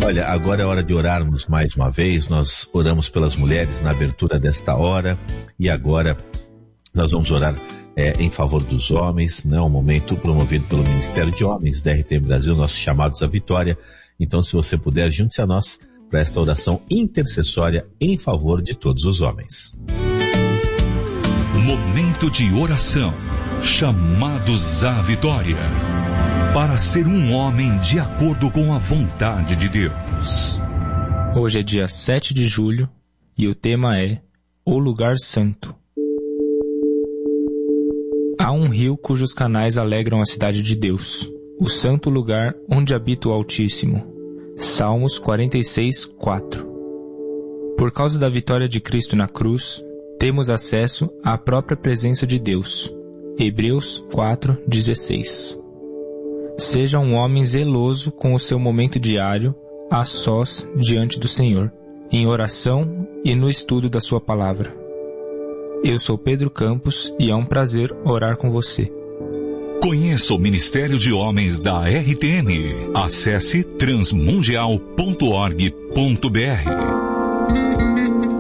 Olha, agora é hora de orarmos mais uma vez. Nós oramos pelas mulheres na abertura desta hora e agora nós vamos orar em favor dos homens, né? Um momento promovido pelo Ministério de Homens da RTM Brasil, nossos chamados à vitória. Então, se você puder, junte-se a nós para esta oração intercessória em favor de todos os homens. Momento de oração, chamados à vitória, para ser um homem de acordo com a vontade de Deus. Hoje é dia 7 de julho e o tema é O Lugar Santo. Há um rio cujos canais alegram a cidade de Deus, o santo lugar onde habita o Altíssimo. Salmos 46, 4. Por causa da vitória de Cristo na cruz, temos acesso à própria presença de Deus. Hebreus 4, 16. Seja um homem zeloso com o seu momento diário, a sós diante do Senhor, em oração e no estudo da sua palavra. Eu sou Pedro Campos e é um prazer orar com você. Conheça o Ministério de Homens da RTM. Acesse transmundial.org.br.